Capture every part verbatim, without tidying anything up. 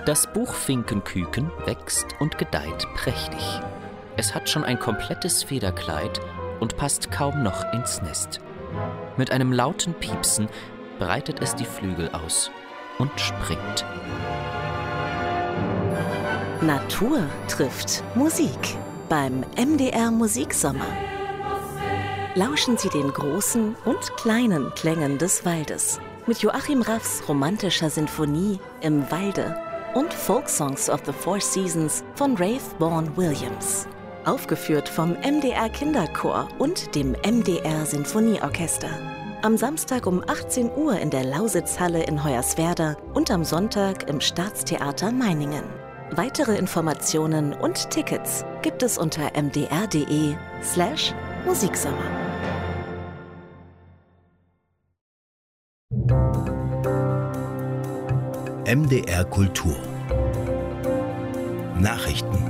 Das Buchfinkenküken wächst und gedeiht prächtig. Es hat schon ein komplettes Federkleid und passt kaum noch ins Nest. Mit einem lauten Piepsen breitet es die Flügel aus und springt. Natur trifft Musik beim M D R Musiksommer. Lauschen Sie den großen und kleinen Klängen des Waldes mit Joachim Raffs romantischer Sinfonie Im Walde und Folksongs of the Four Seasons von Rafe Vaughan Williams. Aufgeführt vom M D R Kinderchor und dem M D R Sinfonieorchester. Am Samstag um achtzehn Uhr in der Lausitzhalle in Hoyerswerda und am Sonntag im Staatstheater Meiningen. Weitere Informationen und Tickets gibt es unter mdr.de slash Musiksommer. M D R Kultur Nachrichten.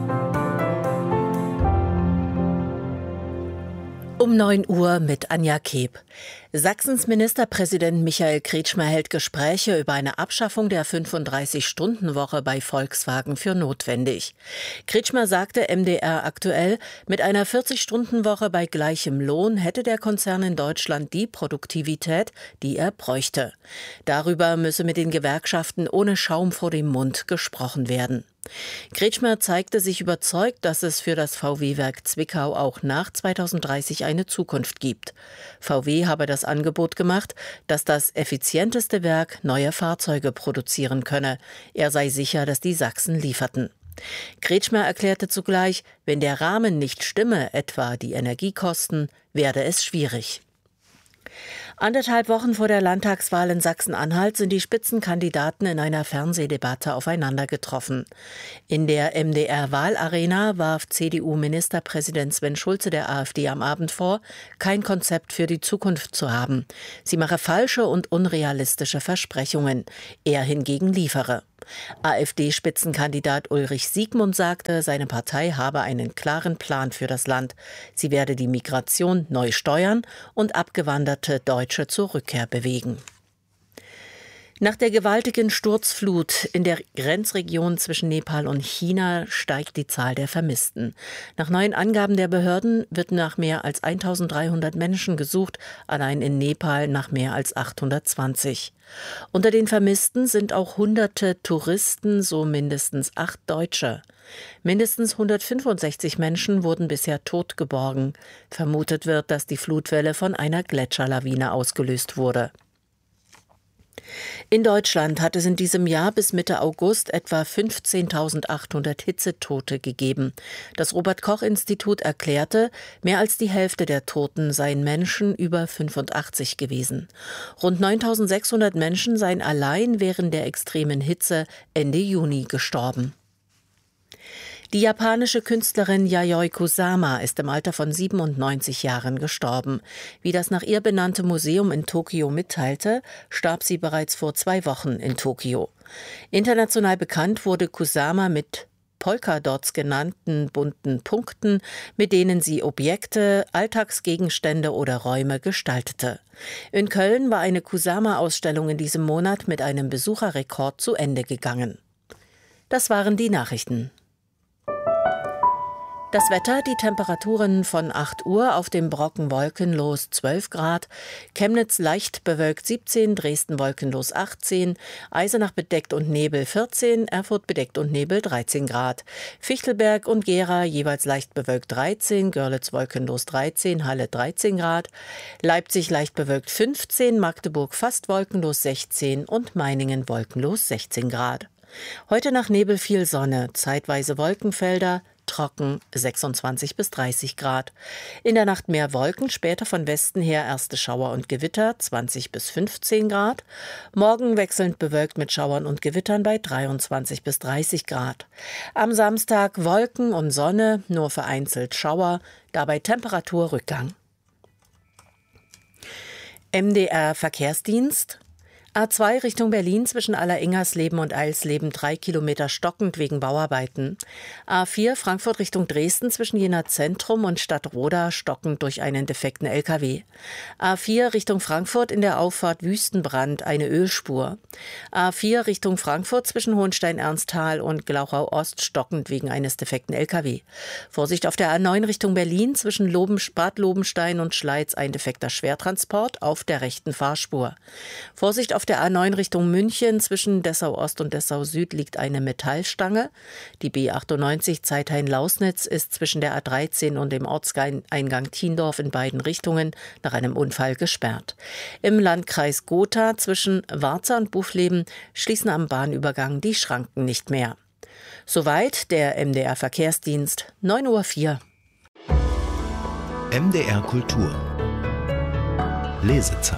Um neun Uhr mit Anja Keb. Sachsens Ministerpräsident Michael Kretschmer hält Gespräche über eine Abschaffung der fünfunddreißig-Stunden-Woche bei Volkswagen für notwendig. Kretschmer sagte M D R aktuell, mit einer vierzig-Stunden-Woche bei gleichem Lohn hätte der Konzern in Deutschland die Produktivität, die er bräuchte. Darüber müsse mit den Gewerkschaften ohne Schaum vor dem Mund gesprochen werden. Kretschmer zeigte sich überzeugt, dass es für das V W-Werk Zwickau auch nach zweitausenddreißig eine Zukunft gibt. V W habe das Angebot gemacht, dass das effizienteste Werk neue Fahrzeuge produzieren könne. Er sei sicher, dass die Sachsen lieferten. Kretschmer erklärte zugleich, wenn der Rahmen nicht stimme, etwa die Energiekosten, werde es schwierig. Anderthalb Wochen vor der Landtagswahl in Sachsen-Anhalt sind die Spitzenkandidaten in einer Fernsehdebatte aufeinander getroffen. In der M D R-Wahlarena warf C D U-Ministerpräsident Sven Schulze der AfD am Abend vor, kein Konzept für die Zukunft zu haben. Sie mache falsche und unrealistische Versprechungen. Er hingegen liefere. AfD-Spitzenkandidat Ulrich Siegmund sagte, seine Partei habe einen klaren Plan für das Land. Sie werde die Migration neu steuern und abgewanderte Deutsche zur Rückkehr bewegen. Nach der gewaltigen Sturzflut in der Grenzregion zwischen Nepal und China steigt die Zahl der Vermissten. Nach neuen Angaben der Behörden wird nach mehr als eintausenddreihundert Menschen gesucht, allein in Nepal nach mehr als achthundertzwanzig. Unter den Vermissten sind auch hunderte Touristen, so mindestens acht Deutsche. Mindestens hundertfünfundsechzig Menschen wurden bisher tot geborgen. Vermutet wird, dass die Flutwelle von einer Gletscherlawine ausgelöst wurde. In Deutschland hat es in diesem Jahr bis Mitte August etwa fünfzehntausendachthundert Hitzetote gegeben. Das Robert-Koch-Institut erklärte, mehr als die Hälfte der Toten seien Menschen über fünfundachtzig gewesen. Rund neuntausendsechshundert Menschen seien allein während der extremen Hitze Ende Juni gestorben. Die japanische Künstlerin Yayoi Kusama ist im Alter von siebenundneunzig Jahren gestorben. Wie das nach ihr benannte Museum in Tokio mitteilte, starb sie bereits vor zwei Wochen in Tokio. International bekannt wurde Kusama mit Polkadots genannten bunten Punkten, mit denen sie Objekte, Alltagsgegenstände oder Räume gestaltete. In Köln war eine Kusama-Ausstellung in diesem Monat mit einem Besucherrekord zu Ende gegangen. Das waren die Nachrichten. Das Wetter, die Temperaturen von acht Uhr auf dem Brocken wolkenlos zwölf Grad, Chemnitz leicht bewölkt siebzehn, Dresden wolkenlos achtzehn, Eisenach bedeckt und Nebel vierzehn, Erfurt bedeckt und Nebel dreizehn Grad, Fichtelberg und Gera jeweils leicht bewölkt dreizehn, Görlitz wolkenlos dreizehn, Halle dreizehn Grad, Leipzig leicht bewölkt fünfzehn, Magdeburg fast wolkenlos sechzehn und Meiningen wolkenlos sechzehn Grad. Heute nach Nebel viel Sonne, zeitweise Wolkenfelder, trocken sechsundzwanzig bis dreißig Grad. In der Nacht mehr Wolken, später von Westen her erste Schauer und Gewitter, zwanzig bis fünfzehn Grad. Morgen wechselnd bewölkt mit Schauern und Gewittern bei dreiundzwanzig bis dreißig Grad. Am Samstag Wolken und Sonne, nur vereinzelt Schauer, dabei Temperaturrückgang. M D R Verkehrsdienst. A zwei Richtung Berlin zwischen Alleringhersleben und Eilsleben drei Kilometer stockend wegen Bauarbeiten. A vier Frankfurt Richtung Dresden zwischen Jena Zentrum und Stadtroda stockend durch einen defekten L K W. A vier Richtung Frankfurt in der Auffahrt Wüstenbrand eine Ölspur. A vier Richtung Frankfurt zwischen Hohenstein-Ernsthal und Glauchau Ost stockend wegen eines defekten L K W. Vorsicht auf der A neun Richtung Berlin zwischen Loben, Bad Lobenstein und Schleiz ein defekter Schwertransport auf der rechten Fahrspur. Vorsicht auf der A neun Richtung München zwischen Dessau Ost und Dessau Süd liegt eine Metallstange. Die B achtundneunzig Zeithain-Lausnitz ist zwischen der A dreizehn und dem Ortseingang Thiendorf in beiden Richtungen nach einem Unfall gesperrt. Im Landkreis Gotha zwischen Warza und Buchleben schließen am Bahnübergang die Schranken nicht mehr. Soweit der M D R Verkehrsdienst, neun Uhr vier. M D R Kultur. Lesezeit.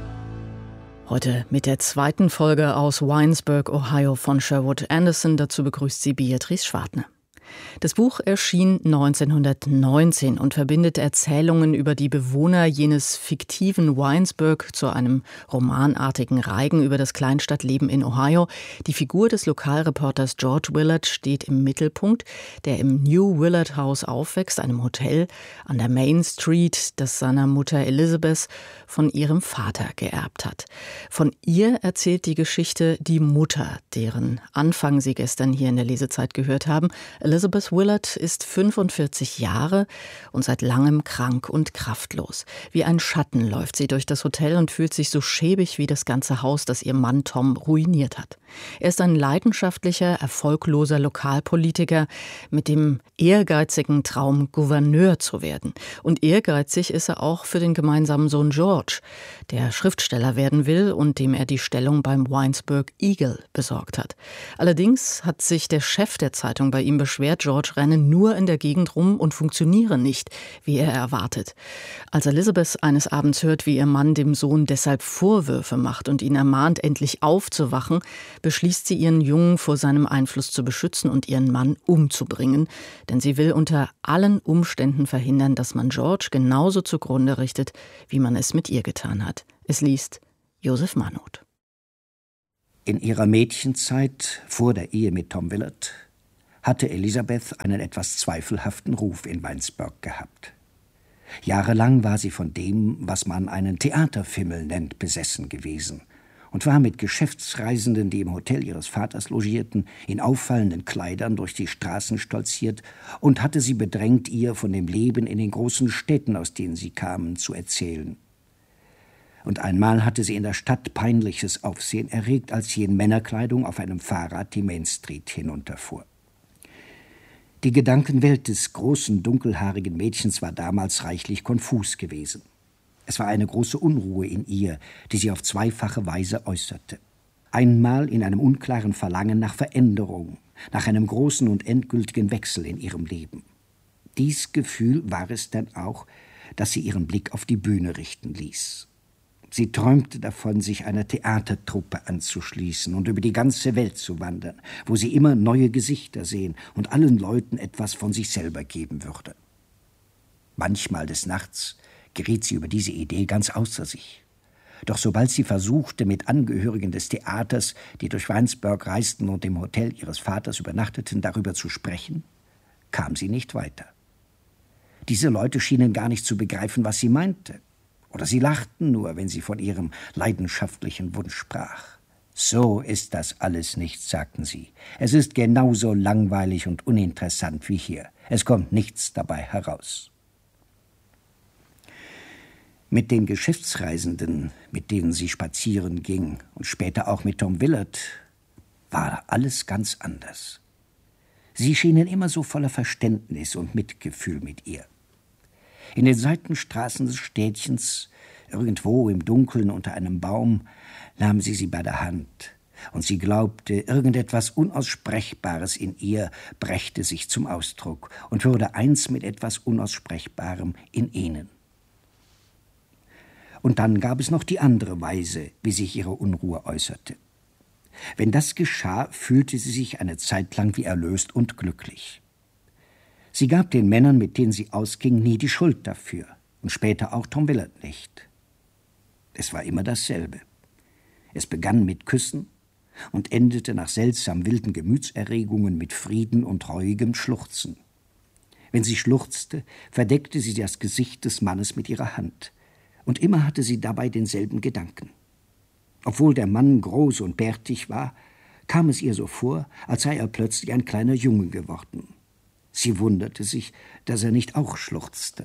Heute mit der zweiten Folge aus Winesburg, Ohio von Sherwood Anderson. Dazu begrüßt sie Beatrice Schwartner. Das Buch erschien neunzehnhundertneunzehn und verbindet Erzählungen über die Bewohner jenes fiktiven Winesburg zu einem romanartigen Reigen über das Kleinstadtleben in Ohio. Die Figur des Lokalreporters George Willard steht im Mittelpunkt, der im New Willard House aufwächst, einem Hotel an der Main Street, das seiner Mutter Elizabeth von ihrem Vater geerbt hat. Von ihr erzählt die Geschichte die Mutter, deren Anfang Sie gestern hier in der Lesezeit gehört haben. Elizabeth Willard ist fünfundvierzig Jahre und seit langem krank und kraftlos. Wie ein Schatten läuft sie durch das Hotel und fühlt sich so schäbig wie das ganze Haus, das ihr Mann Tom ruiniert hat. Er ist ein leidenschaftlicher, erfolgloser Lokalpolitiker mit dem ehrgeizigen Traum, Gouverneur zu werden. Und ehrgeizig ist er auch für den gemeinsamen Sohn George, der Schriftsteller werden will und dem er die Stellung beim Winesburg Eagle besorgt hat. Allerdings hat sich der Chef der Zeitung bei ihm beschwert, George renne nur in der Gegend rum und funktioniere nicht, wie er erwartet. Als Elizabeth eines Abends hört, wie ihr Mann dem Sohn deshalb Vorwürfe macht und ihn ermahnt, endlich aufzuwachen, beschließt sie, ihren Jungen vor seinem Einfluss zu beschützen und ihren Mann umzubringen, denn sie will unter allen Umständen verhindern, dass man George genauso zugrunde richtet, wie man es mit ihr getan hat. Es liest Josef Manoth. In ihrer Mädchenzeit, vor der Ehe mit Tom Willard, hatte Elizabeth einen etwas zweifelhaften Ruf in Winesburg gehabt. Jahrelang war sie von dem, was man einen Theaterfimmel nennt, besessen gewesen und war mit Geschäftsreisenden, die im Hotel ihres Vaters logierten, in auffallenden Kleidern durch die Straßen stolziert und hatte sie bedrängt, ihr von dem Leben in den großen Städten, aus denen sie kamen, zu erzählen. Und einmal hatte sie in der Stadt peinliches Aufsehen erregt, als sie in Männerkleidung auf einem Fahrrad die Main Street hinunterfuhr. Die Gedankenwelt des großen, dunkelhaarigen Mädchens war damals reichlich konfus gewesen. Es war eine große Unruhe in ihr, die sie auf zweifache Weise äußerte. Einmal in einem unklaren Verlangen nach Veränderung, nach einem großen und endgültigen Wechsel in ihrem Leben. Dies Gefühl war es dann auch, das sie ihren Blick auf die Bühne richten ließ. Sie träumte davon, sich einer Theatertruppe anzuschließen und über die ganze Welt zu wandern, wo sie immer neue Gesichter sehen und allen Leuten etwas von sich selber geben würde. Manchmal des Nachts geriet sie über diese Idee ganz außer sich. Doch sobald sie versuchte, mit Angehörigen des Theaters, die durch Winesburg reisten und im Hotel ihres Vaters übernachteten, darüber zu sprechen, kam sie nicht weiter. Diese Leute schienen gar nicht zu begreifen, was sie meinte. Oder sie lachten nur, wenn sie von ihrem leidenschaftlichen Wunsch sprach. »So ist das alles nicht«, sagten sie. »Es ist genauso langweilig und uninteressant wie hier. Es kommt nichts dabei heraus.« Mit den Geschäftsreisenden, mit denen sie spazieren ging, und später auch mit Tom Willard, war alles ganz anders. Sie schienen immer so voller Verständnis und Mitgefühl mit ihr. In den Seitenstraßen des Städtchens, irgendwo im Dunkeln unter einem Baum, nahm sie sie bei der Hand, und sie glaubte, irgendetwas Unaussprechbares in ihr brächte sich zum Ausdruck und würde eins mit etwas Unaussprechbarem in ihnen. Und dann gab es noch die andere Weise, wie sich ihre Unruhe äußerte. Wenn das geschah, fühlte sie sich eine Zeit lang wie erlöst und glücklich. Sie gab den Männern, mit denen sie ausging, nie die Schuld dafür und später auch Tom Willard nicht. Es war immer dasselbe. Es begann mit Küssen und endete nach seltsam wilden Gemütserregungen mit Frieden und reuigem Schluchzen. Wenn sie schluchzte, verdeckte sie das Gesicht des Mannes mit ihrer Hand. Und immer hatte sie dabei denselben Gedanken. Obwohl der Mann groß und bärtig war, kam es ihr so vor, als sei er plötzlich ein kleiner Junge geworden. Sie wunderte sich, dass er nicht auch schluchzte.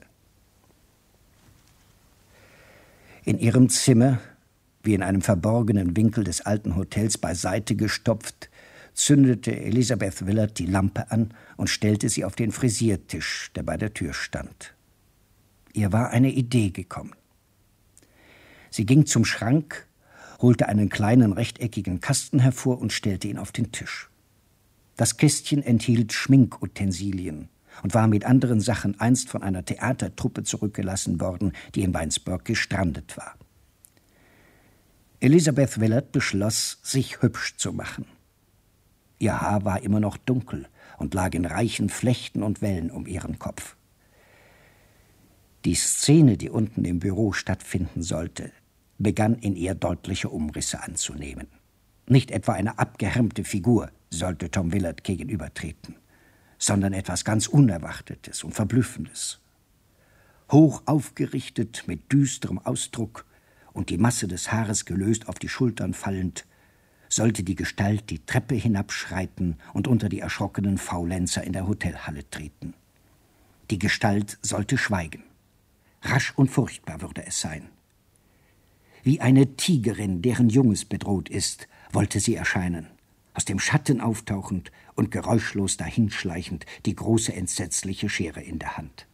In ihrem Zimmer, wie in einem verborgenen Winkel des alten Hotels beiseite gestopft, zündete Elizabeth Willard die Lampe an und stellte sie auf den Frisiertisch, der bei der Tür stand. Ihr war eine Idee gekommen. Sie ging zum Schrank, holte einen kleinen rechteckigen Kasten hervor und stellte ihn auf den Tisch. Das Kästchen enthielt Schminkutensilien und war mit anderen Sachen einst von einer Theatertruppe zurückgelassen worden, die in Winesburg gestrandet war. Elizabeth Willard beschloss, sich hübsch zu machen. Ihr Haar war immer noch dunkel und lag in reichen Flechten und Wellen um ihren Kopf. Die Szene, die unten im Büro stattfinden sollte, begann in ihr deutliche Umrisse anzunehmen. Nicht etwa eine abgehärmte Figur sollte Tom Willard gegenübertreten, sondern etwas ganz Unerwartetes und Verblüffendes. Hoch aufgerichtet, mit düsterem Ausdruck und die Masse des Haares gelöst auf die Schultern fallend, sollte die Gestalt die Treppe hinabschreiten und unter die erschrockenen Faulenzer in der Hotelhalle treten. Die Gestalt sollte schweigen. Rasch und furchtbar würde es sein. Wie eine Tigerin, deren Junges bedroht ist, wollte sie erscheinen, aus dem Schatten auftauchend und geräuschlos dahinschleichend, die große entsetzliche Schere in der Hand.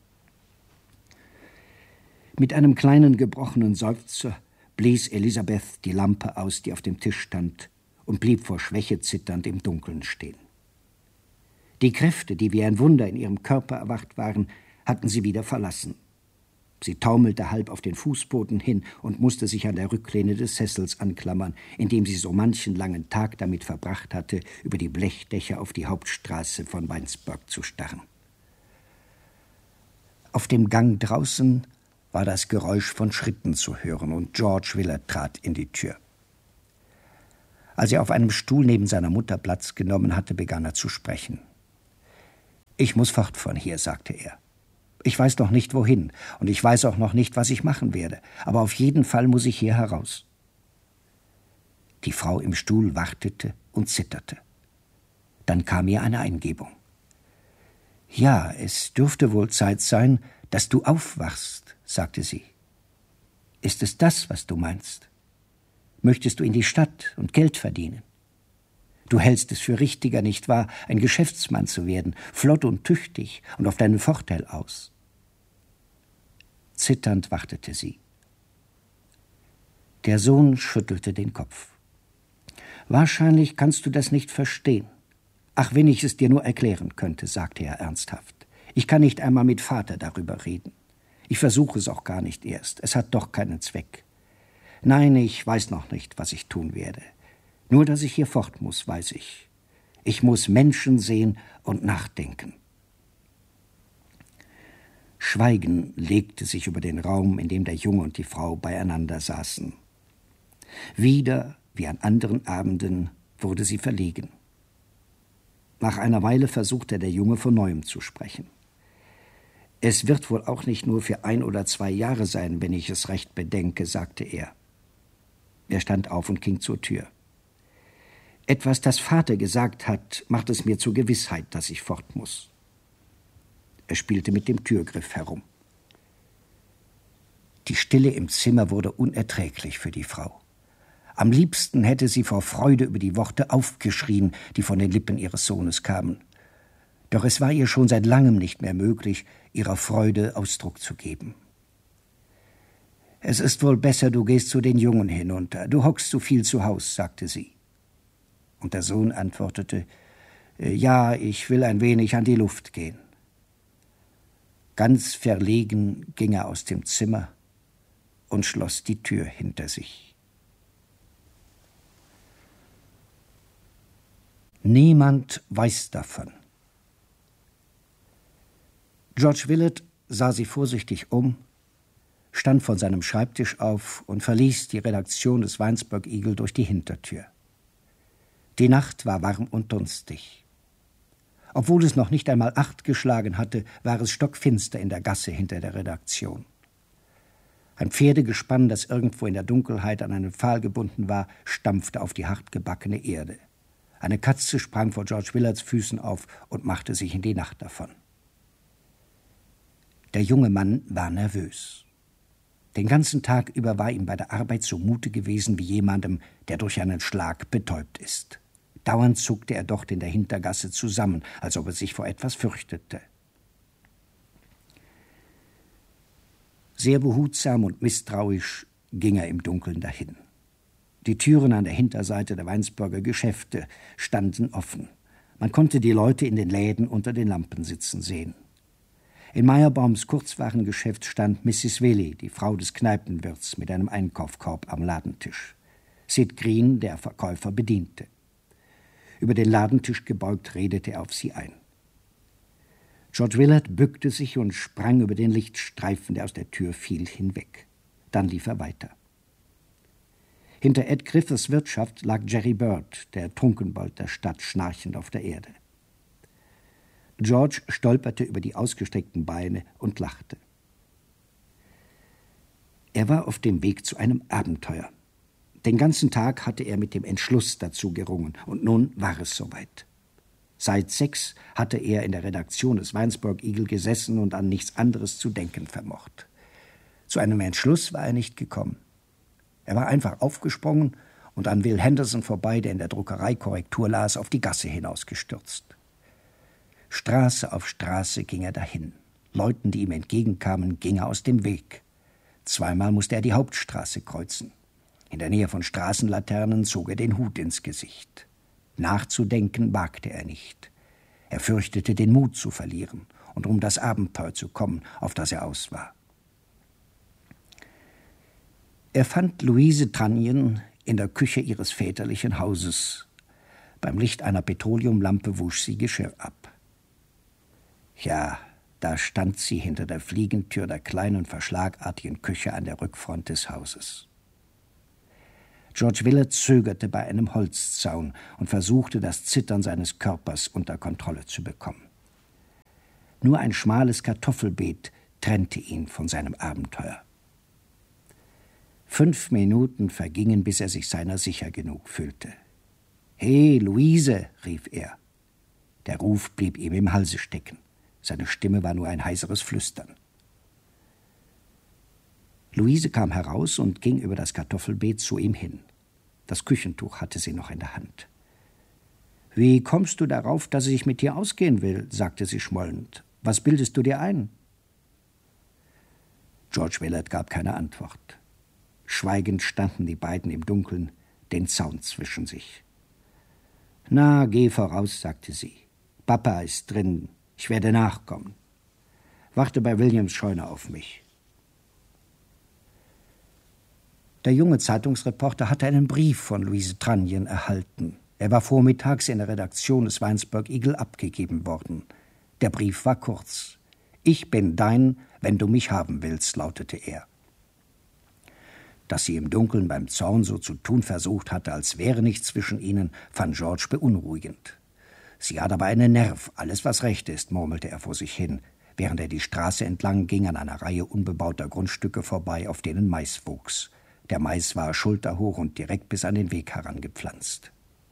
Mit einem kleinen gebrochenen Seufzer blies Elizabeth die Lampe aus, die auf dem Tisch stand, und blieb vor Schwäche zitternd im Dunkeln stehen. Die Kräfte, die wie ein Wunder in ihrem Körper erwacht waren, hatten sie wieder verlassen. Sie taumelte halb auf den Fußboden hin und musste sich an der Rücklehne des Sessels anklammern, in dem sie so manchen langen Tag damit verbracht hatte, über die Blechdächer auf die Hauptstraße von Winesburg zu starren. Auf dem Gang draußen war das Geräusch von Schritten zu hören, und George Willard trat in die Tür. Als er auf einem Stuhl neben seiner Mutter Platz genommen hatte, begann er zu sprechen. »Ich muss fort von hier«, sagte er. »Ich weiß noch nicht, wohin, und ich weiß auch noch nicht, was ich machen werde, aber auf jeden Fall muss ich hier heraus.« Die Frau im Stuhl wartete und zitterte. Dann kam ihr eine Eingebung. »Ja, es dürfte wohl Zeit sein, dass du aufwachst«, sagte sie. »Ist es das, was du meinst? Möchtest du in die Stadt und Geld verdienen? Du hältst es für richtiger, nicht wahr, ein Geschäftsmann zu werden, flott und tüchtig und auf deinen Vorteil aus?« Zitternd wartete sie. Der Sohn schüttelte den Kopf. »Wahrscheinlich kannst du das nicht verstehen. Ach, wenn ich es dir nur erklären könnte«, sagte er ernsthaft. »Ich kann nicht einmal mit Vater darüber reden. Ich versuche es auch gar nicht erst. Es hat doch keinen Zweck. Nein, ich weiß noch nicht, was ich tun werde. Nur, dass ich hier fort muss, weiß ich. Ich muss Menschen sehen und nachdenken.« Schweigen legte sich über den Raum, in dem der Junge und die Frau beieinander saßen. Wieder, wie an anderen Abenden, wurde sie verlegen. Nach einer Weile versuchte der Junge von Neuem zu sprechen. »Es wird wohl auch nicht nur für ein oder zwei Jahre sein, wenn ich es recht bedenke«, sagte er. Er stand auf und ging zur Tür. »Etwas, das Vater gesagt hat, macht es mir zur Gewissheit, dass ich fort muss.« Er spielte mit dem Türgriff herum. Die Stille im Zimmer wurde unerträglich für die Frau. Am liebsten hätte sie vor Freude über die Worte aufgeschrien, die von den Lippen ihres Sohnes kamen. Doch es war ihr schon seit langem nicht mehr möglich, ihrer Freude Ausdruck zu geben. »Es ist wohl besser, du gehst zu den Jungen hinunter. Du hockst zu viel zu Haus«, sagte sie. Und der Sohn antwortete, »Ja, ich will ein wenig an die Luft gehen.« Ganz verlegen ging er aus dem Zimmer und schloss die Tür hinter sich. Niemand weiß davon. George Willard sah sich vorsichtig um, stand von seinem Schreibtisch auf und verließ die Redaktion des Winesburg Eagle durch die Hintertür. Die Nacht war warm und dunstig. Obwohl es noch nicht einmal acht geschlagen hatte, war es stockfinster in der Gasse hinter der Redaktion. Ein Pferdegespann, das irgendwo in der Dunkelheit an einen Pfahl gebunden war, stampfte auf die hartgebackene Erde. Eine Katze sprang vor George Willards Füßen auf und machte sich in die Nacht davon. Der junge Mann war nervös. Den ganzen Tag über war ihm bei der Arbeit zumute gewesen wie jemandem, der durch einen Schlag betäubt ist. Dauernd zuckte er dort in der Hintergasse zusammen, als ob er sich vor etwas fürchtete. Sehr behutsam und misstrauisch ging er im Dunkeln dahin. Die Türen an der Hinterseite der Winesburger Geschäfte standen offen. Man konnte die Leute in den Läden unter den Lampen sitzen sehen. In Meyerbaums Kurzwarengeschäft stand Missis Whaley, die Frau des Kneipenwirts, mit einem Einkaufskorb am Ladentisch. Sid Green, der Verkäufer, bediente. Über den Ladentisch gebeugt redete er auf sie ein. George Willard bückte sich und sprang über den Lichtstreifen, der aus der Tür fiel, hinweg. Dann lief er weiter. Hinter Ed Griffiths Wirtschaft lag Jerry Bird, der Trunkenbold der Stadt, schnarchend auf der Erde. George stolperte über die ausgestreckten Beine und lachte. Er war auf dem Weg zu einem Abenteuer. Den ganzen Tag hatte er mit dem Entschluss dazu gerungen, und nun war es soweit. Seit sechs hatte er in der Redaktion des Winesburg Eagle gesessen und an nichts anderes zu denken vermocht. Zu einem Entschluss war er nicht gekommen. Er war einfach aufgesprungen und an Will Henderson vorbei, der in der Druckerei Korrektur las, auf die Gasse hinausgestürzt. Straße auf Straße ging er dahin. Leuten, die ihm entgegenkamen, ging er aus dem Weg. Zweimal musste er die Hauptstraße kreuzen. In der Nähe von Straßenlaternen zog er den Hut ins Gesicht. Nachzudenken wagte er nicht. Er fürchtete, den Mut zu verlieren und um das Abenteuer zu kommen, auf das er aus war. Er fand Louise Trunnion in der Küche ihres väterlichen Hauses. Beim Licht einer Petroleumlampe wusch sie Geschirr ab. Ja, da stand sie hinter der Fliegentür der kleinen, verschlagartigen Küche an der Rückfront des Hauses. George Willard zögerte bei einem Holzzaun und versuchte, das Zittern seines Körpers unter Kontrolle zu bekommen. Nur ein schmales Kartoffelbeet trennte ihn von seinem Abenteuer. Fünf Minuten vergingen, bis er sich seiner sicher genug fühlte. »Hey, Luise«, rief er. Der Ruf blieb ihm im Halse stecken. Seine Stimme war nur ein heiseres Flüstern. Luise kam heraus und ging über das Kartoffelbeet zu ihm hin. Das Küchentuch hatte sie noch in der Hand. »Wie kommst du darauf, dass ich mit dir ausgehen will?« sagte sie schmollend. »Was bildest du dir ein?« George Willard gab keine Antwort. Schweigend standen die beiden im Dunkeln, den Zaun zwischen sich. »Na, geh voraus«, sagte sie. »Papa ist drin. Ich werde nachkommen. Warte bei Williams Scheune auf mich.« Der junge Zeitungsreporter hatte einen Brief von Louise Trunnion erhalten. Er war vormittags in der Redaktion des Winesburg Eagle abgegeben worden. Der Brief war kurz. »Ich bin dein, wenn du mich haben willst«, lautete er. Dass sie im Dunkeln beim Zaun so zu tun versucht hatte, als wäre nichts zwischen ihnen, fand George beunruhigend. Sie hat aber einen Nerv, alles was recht ist, murmelte er vor sich hin, während er die Straße entlang ging an einer Reihe unbebauter Grundstücke vorbei, auf denen Mais wuchs. Der Mais war schulterhoch und direkt bis an den Weg herangepflanzt.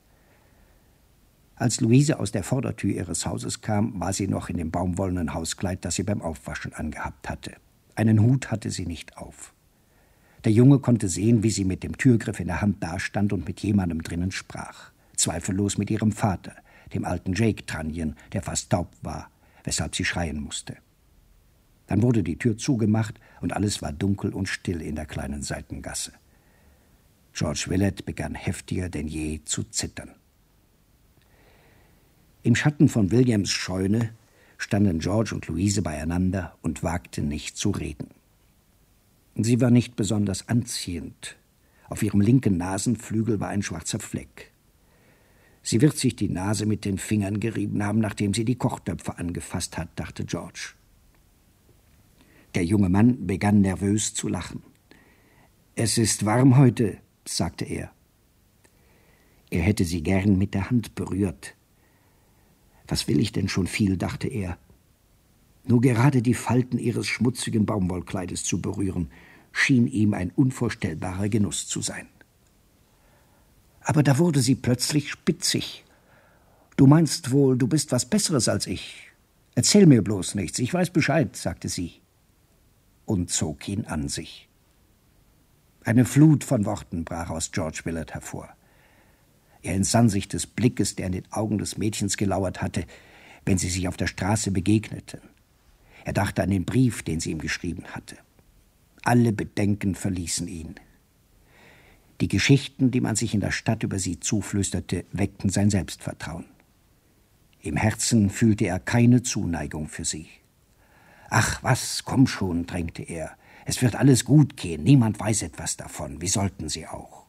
Als Luise aus der Vordertür ihres Hauses kam, war sie noch in dem baumwollenen Hauskleid, das sie beim Aufwaschen angehabt hatte. Einen Hut hatte sie nicht auf. Der Junge konnte sehen, wie sie mit dem Türgriff in der Hand dastand und mit jemandem drinnen sprach. Zweifellos mit ihrem Vater, dem alten Jake Trunnion, der fast taub war, weshalb sie schreien musste. Dann wurde die Tür zugemacht und alles war dunkel und still in der kleinen Seitengasse. George Willard begann heftiger denn je zu zittern. Im Schatten von Williams Scheune standen George und Louise beieinander und wagten nicht zu reden. Sie war nicht besonders anziehend. Auf ihrem linken Nasenflügel war ein schwarzer Fleck. Sie wird sich die Nase mit den Fingern gerieben haben, nachdem sie die Kochtöpfe angefasst hat, dachte George. Der junge Mann begann nervös zu lachen. »Es ist warm heute«, sagte er. Er hätte sie gern mit der Hand berührt. »Was will ich denn schon viel«, dachte er. Nur gerade die Falten ihres schmutzigen Baumwollkleides zu berühren, schien ihm ein unvorstellbarer Genuss zu sein. Aber da wurde sie plötzlich spitzig. »Du meinst wohl, du bist was Besseres als ich. Erzähl mir bloß nichts, ich weiß Bescheid«, sagte sie und zog ihn an sich. Eine Flut von Worten brach aus George Willard hervor. Er entsann sich des Blickes, der in den Augen des Mädchens gelauert hatte, wenn sie sich auf der Straße begegneten. Er dachte an den Brief, den sie ihm geschrieben hatte. Alle Bedenken verließen ihn. Die Geschichten, die man sich in der Stadt über sie zuflüsterte, weckten sein Selbstvertrauen. Im Herzen fühlte er keine Zuneigung für sie. »Ach was, komm schon«, drängte er. »Es wird alles gut gehen, niemand weiß etwas davon. Wie sollten sie auch?«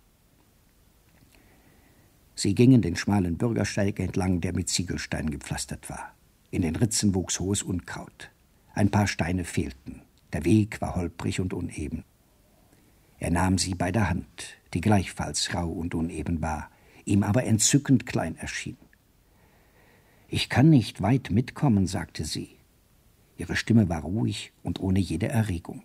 Sie gingen den schmalen Bürgersteig entlang, der mit Ziegelsteinen gepflastert war. In den Ritzen wuchs hohes Unkraut. Ein paar Steine fehlten. Der Weg war holprig und uneben. Er nahm sie bei der Hand, die gleichfalls rau und uneben war, ihm aber entzückend klein erschien. »Ich kann nicht weit mitkommen«, sagte sie. Ihre Stimme war ruhig und ohne jede Erregung.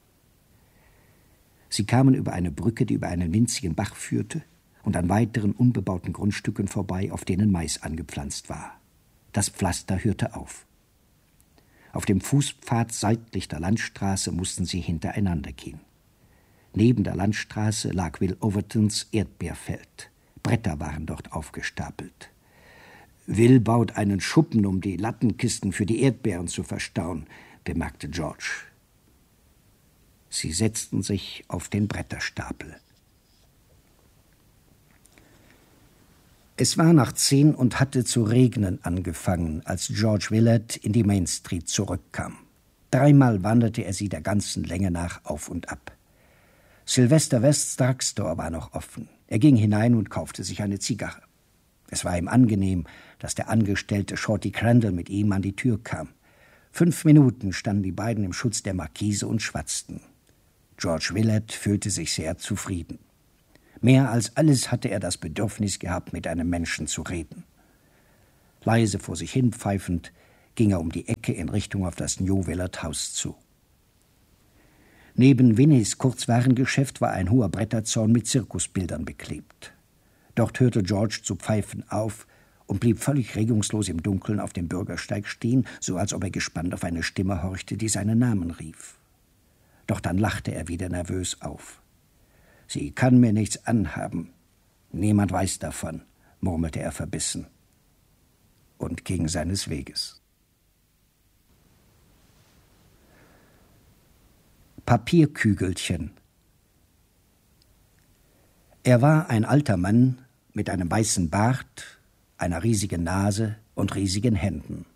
Sie kamen über eine Brücke, die über einen winzigen Bach führte, und an weiteren unbebauten Grundstücken vorbei, auf denen Mais angepflanzt war. Das Pflaster hörte auf. Auf dem Fußpfad seitlich der Landstraße mussten sie hintereinander gehen. Neben der Landstraße lag Will Overtons Erdbeerfeld. Bretter waren dort aufgestapelt. »Will baut einen Schuppen, um die Lattenkisten für die Erdbeeren zu verstauen«, bemerkte George. Sie setzten sich auf den Bretterstapel. Es war nach zehn und hatte zu regnen angefangen, als George Willard in die Main Street zurückkam. Dreimal wanderte er sie der ganzen Länge nach auf und ab. Sylvester Wests Drugstore war noch offen. Er ging hinein und kaufte sich eine Zigarre. Es war ihm angenehm, dass der Angestellte Shorty Crandall mit ihm an die Tür kam. Fünf Minuten standen die beiden im Schutz der Markise und schwatzten. George Willard fühlte sich sehr zufrieden. Mehr als alles hatte er das Bedürfnis gehabt, mit einem Menschen zu reden. Leise vor sich hin pfeifend ging er um die Ecke in Richtung auf das New Willard House zu. Neben Winnies Kurzwarengeschäft war ein hoher Bretterzaun mit Zirkusbildern beklebt. Dort hörte George zu pfeifen auf und blieb völlig regungslos im Dunkeln auf dem Bürgersteig stehen, so als ob er gespannt auf eine Stimme horchte, die seinen Namen rief. Doch dann lachte er wieder nervös auf. »Sie kann mir nichts anhaben. Niemand weiß davon«, murmelte er verbissen und ging seines Weges. Papierkügelchen. Er war ein alter Mann mit einem weißen Bart, einer riesigen Nase und riesigen Händen.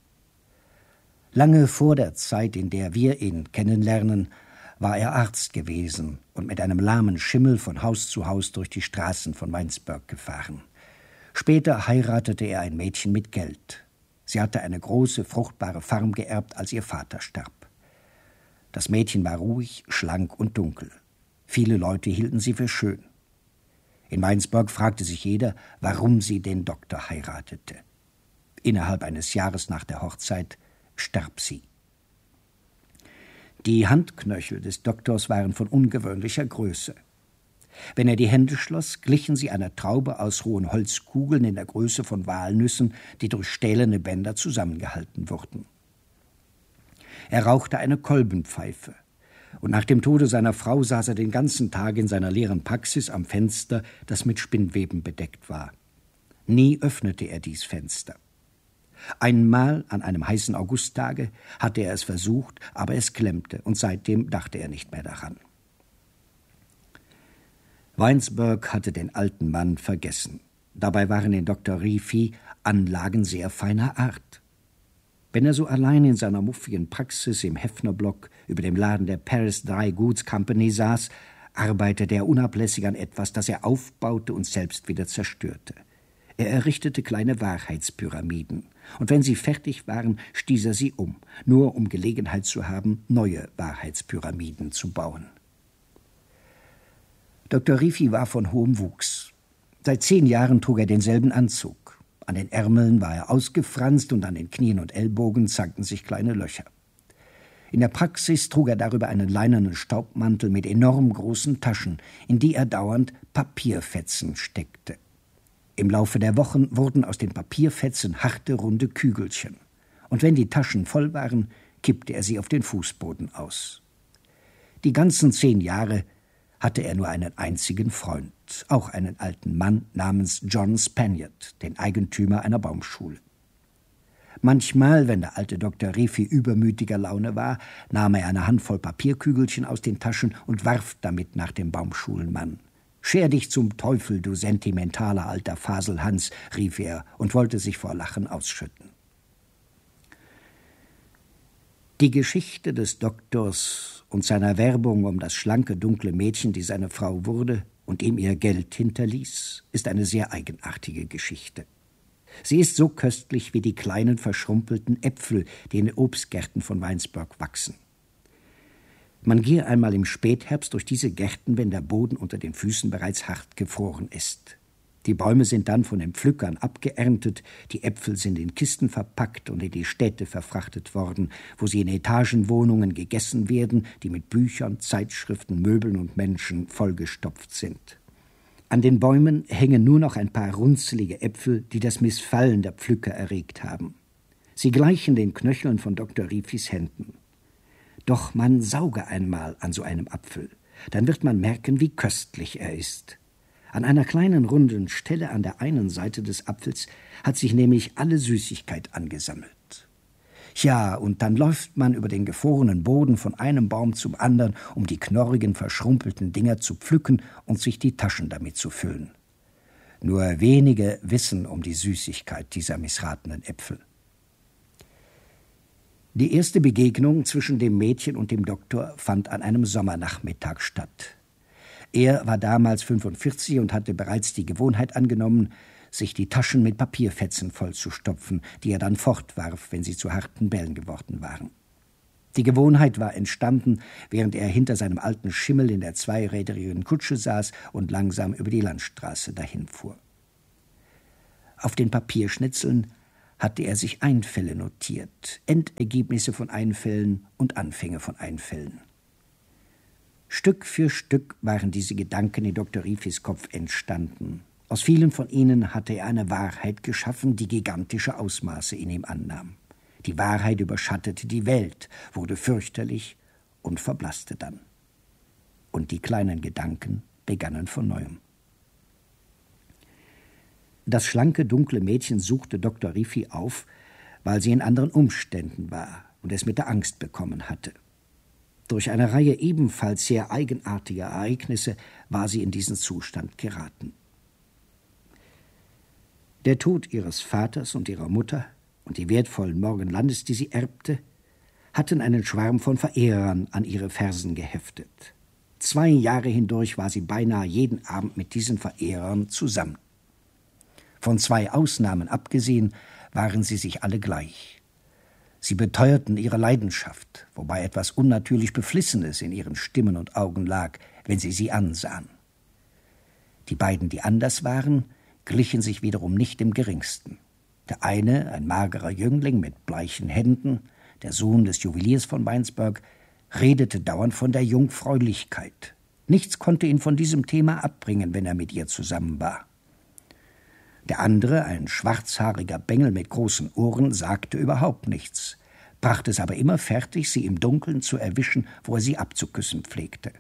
Lange vor der Zeit, in der wir ihn kennenlernen, war er Arzt gewesen und mit einem lahmen Schimmel von Haus zu Haus durch die Straßen von Winesburg gefahren. Später heiratete er ein Mädchen mit Geld. Sie hatte eine große, fruchtbare Farm geerbt, als ihr Vater starb. Das Mädchen war ruhig, schlank und dunkel. Viele Leute hielten sie für schön. In Winesburg fragte sich jeder, warum sie den Doktor heiratete. Innerhalb eines Jahres nach der Hochzeit starb sie. Die Handknöchel des Doktors waren von ungewöhnlicher Größe. Wenn er die Hände schloss, glichen sie einer Traube aus rohen Holzkugeln in der Größe von Walnüssen, die durch stählerne Bänder zusammengehalten wurden. Er rauchte eine Kolbenpfeife, und nach dem Tode seiner Frau saß er den ganzen Tag in seiner leeren Praxis am Fenster, das mit Spinnweben bedeckt war. Nie öffnete er dies Fenster. Einmal an einem heißen Augusttage hatte er es versucht, aber es klemmte, und seitdem dachte er nicht mehr daran. Winesburg hatte den alten Mann vergessen. Dabei waren in Doktor Riefi Anlagen sehr feiner Art. Wenn er so allein in seiner muffigen Praxis im Heffnerblock über dem Laden der Paris Dry Goods Company saß, arbeitete er unablässig an etwas, das er aufbaute und selbst wieder zerstörte. Er errichtete kleine Wahrheitspyramiden, und wenn sie fertig waren, stieß er sie um, nur um Gelegenheit zu haben, neue Wahrheitspyramiden zu bauen. Doktor Riffi war von hohem Wuchs. Seit zehn Jahren trug er denselben Anzug. An den Ärmeln war er ausgefranst und an den Knien und Ellbogen zankten sich kleine Löcher. In der Praxis trug er darüber einen leinenen Staubmantel mit enorm großen Taschen, in die er dauernd Papierfetzen steckte. Im Laufe der Wochen wurden aus den Papierfetzen harte, runde Kügelchen. Und wenn die Taschen voll waren, kippte er sie auf den Fußboden aus. Die ganzen zehn Jahre hatte er nur einen einzigen Freund, auch einen alten Mann namens John Spaniard, den Eigentümer einer Baumschule. Manchmal, wenn der alte Doktor Riffi übermütiger Laune war, nahm er eine Handvoll Papierkügelchen aus den Taschen und warf damit nach dem Baumschulenmann. »Scher dich zum Teufel, du sentimentaler alter Faselhans«, rief er und wollte sich vor Lachen ausschütten. Die Geschichte des Doktors und seiner Werbung um das schlanke, dunkle Mädchen, die seine Frau wurde und ihm ihr Geld hinterließ, ist eine sehr eigenartige Geschichte. Sie ist so köstlich wie die kleinen, verschrumpelten Äpfel, die in den Obstgärten von Weinsberg wachsen. Man gehe einmal im Spätherbst durch diese Gärten, wenn der Boden unter den Füßen bereits hart gefroren ist. Die Bäume sind dann von den Pflückern abgeerntet, die Äpfel sind in Kisten verpackt und in die Städte verfrachtet worden, wo sie in Etagenwohnungen gegessen werden, die mit Büchern, Zeitschriften, Möbeln und Menschen vollgestopft sind. An den Bäumen hängen nur noch ein paar runzelige Äpfel, die das Missfallen der Pflücker erregt haben. Sie gleichen den Knöcheln von Doktor Riffis Händen. Doch man sauge einmal an so einem Apfel, dann wird man merken, wie köstlich er ist. An einer kleinen runden Stelle an der einen Seite des Apfels hat sich nämlich alle Süßigkeit angesammelt. Ja, und dann läuft man über den gefrorenen Boden von einem Baum zum anderen, um die knorrigen, verschrumpelten Dinger zu pflücken und sich die Taschen damit zu füllen. Nur wenige wissen um die Süßigkeit dieser missratenen Äpfel. Die erste Begegnung zwischen dem Mädchen und dem Doktor fand an einem Sommernachmittag statt. Er war damals fünfundvierzig und hatte bereits die Gewohnheit angenommen, sich die Taschen mit Papierfetzen vollzustopfen, die er dann fortwarf, wenn sie zu harten Bällen geworden waren. Die Gewohnheit war entstanden, während er hinter seinem alten Schimmel in der zweirädrigen Kutsche saß und langsam über die Landstraße dahinfuhr. Auf den Papierschnitzeln hatte er sich Einfälle notiert, Endergebnisse von Einfällen und Anfänge von Einfällen. Stück für Stück waren diese Gedanken in Doktor Riffis Kopf entstanden. Aus vielen von ihnen hatte er eine Wahrheit geschaffen, die gigantische Ausmaße in ihm annahm. Die Wahrheit überschattete die Welt, wurde fürchterlich und verblasste dann. Und die kleinen Gedanken begannen von neuem. Das schlanke, dunkle Mädchen suchte Doktor Riffi auf, weil sie in anderen Umständen war und es mit der Angst bekommen hatte. Durch eine Reihe ebenfalls sehr eigenartiger Ereignisse war sie in diesen Zustand geraten. Der Tod ihres Vaters und ihrer Mutter und die wertvollen Morgenlandes, die sie erbte, hatten einen Schwarm von Verehrern an ihre Fersen geheftet. Zwei Jahre hindurch war sie beinahe jeden Abend mit diesen Verehrern zusammen. Von zwei Ausnahmen abgesehen, waren sie sich alle gleich. Sie beteuerten ihre Leidenschaft, wobei etwas unnatürlich Beflissenes in ihren Stimmen und Augen lag, wenn sie sie ansahen. Die beiden, die anders waren, glichen sich wiederum nicht im geringsten. Der eine, ein magerer Jüngling mit bleichen Händen, der Sohn des Juweliers von Weinsberg, redete dauernd von der Jungfräulichkeit. Nichts konnte ihn von diesem Thema abbringen, wenn er mit ihr zusammen war. Der andere, ein schwarzhaariger Bengel mit großen Ohren, sagte überhaupt nichts, brachte es aber immer fertig, sie im Dunkeln zu erwischen, wo er sie abzuküssen pflegte.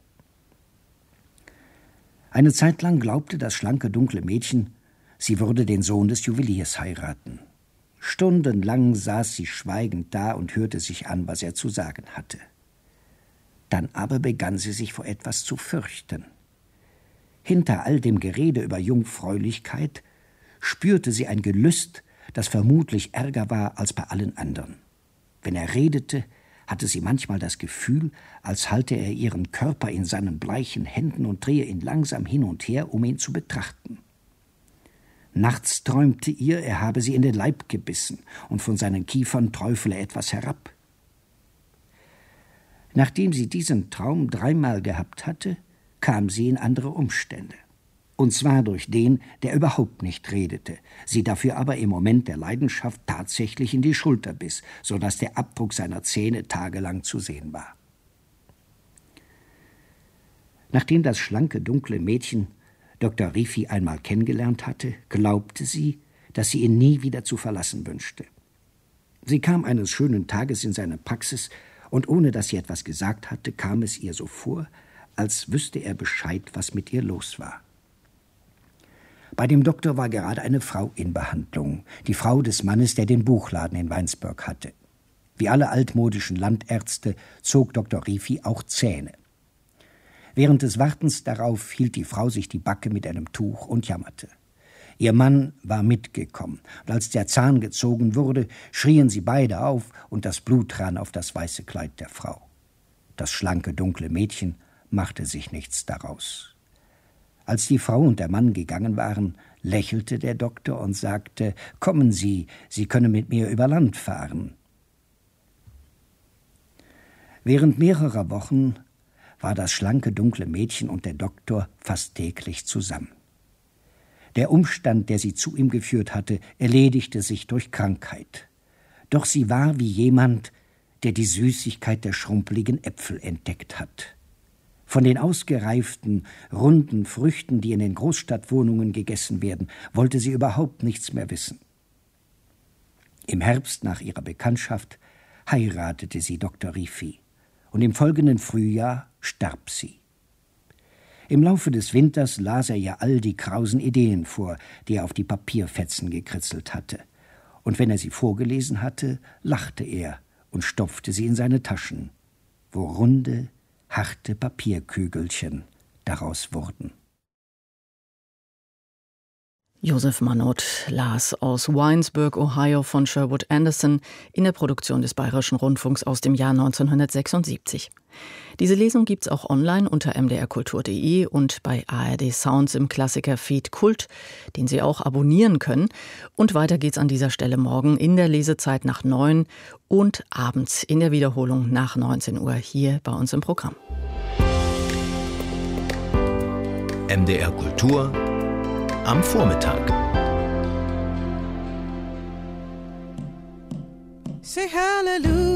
Eine Zeit lang glaubte das schlanke, dunkle Mädchen, sie würde den Sohn des Juweliers heiraten. Stundenlang saß sie schweigend da und hörte sich an, was er zu sagen hatte. Dann aber begann sie sich vor etwas zu fürchten. Hinter all dem Gerede über Jungfräulichkeit spürte sie ein Gelüst, das vermutlich ärger war als bei allen anderen. Wenn er redete, hatte sie manchmal das Gefühl, als halte er ihren Körper in seinen bleichen Händen und drehe ihn langsam hin und her, um ihn zu betrachten. Nachts träumte ihr, er habe sie in den Leib gebissen und von seinen Kiefern träufele etwas herab. Nachdem sie diesen Traum dreimal gehabt hatte, kam sie in andere Umstände. Und zwar durch den, der überhaupt nicht redete, sie dafür aber im Moment der Leidenschaft tatsächlich in die Schulter biss, so dass der Abdruck seiner Zähne tagelang zu sehen war. Nachdem das schlanke, dunkle Mädchen Doktor Riffi einmal kennengelernt hatte, glaubte sie, dass sie ihn nie wieder zu verlassen wünschte. Sie kam eines schönen Tages in seine Praxis, und ohne dass sie etwas gesagt hatte, kam es ihr so vor, als wüsste er Bescheid, was mit ihr los war. Bei dem Doktor war gerade eine Frau in Behandlung, die Frau des Mannes, der den Buchladen in Weinsberg hatte. Wie alle altmodischen Landärzte zog Doktor Riffi auch Zähne. Während des Wartens darauf hielt die Frau sich die Backe mit einem Tuch und jammerte. Ihr Mann war mitgekommen, und als der Zahn gezogen wurde, schrien sie beide auf, und das Blut rann auf das weiße Kleid der Frau. Das schlanke, dunkle Mädchen machte sich nichts daraus. Als die Frau und der Mann gegangen waren, lächelte der Doktor und sagte: »Kommen Sie, Sie können mit mir über Land fahren.« Während mehrerer Wochen war das schlanke, dunkle Mädchen und der Doktor fast täglich zusammen. Der Umstand, der sie zu ihm geführt hatte, erledigte sich durch Krankheit. Doch sie war wie jemand, der die Süßigkeit der schrumpeligen Äpfel entdeckt hat. Von den ausgereiften, runden Früchten, die in den Großstadtwohnungen gegessen werden, wollte sie überhaupt nichts mehr wissen. Im Herbst nach ihrer Bekanntschaft heiratete sie Doktor Riffi, und im folgenden Frühjahr starb sie. Im Laufe des Winters las er ihr all die krausen Ideen vor, die er auf die Papierfetzen gekritzelt hatte. Und wenn er sie vorgelesen hatte, lachte er und stopfte sie in seine Taschen, wo runde, harte Papierkügelchen daraus wurden. Josef Mannot las aus Winesburg, Ohio von Sherwood Anderson in der Produktion des Bayerischen Rundfunks aus dem Jahr neunzehnhundertsechsundsiebzig. Diese Lesung gibt's auch online unter m d r kultur punkt d e und bei A R D Sounds im Klassiker-Feed Kult, den Sie auch abonnieren können. Und weiter geht's an dieser Stelle morgen in der Lesezeit nach neun und abends in der Wiederholung nach neunzehn Uhr hier bei uns im Programm. M D R Kultur am Vormittag. Say hallelujah.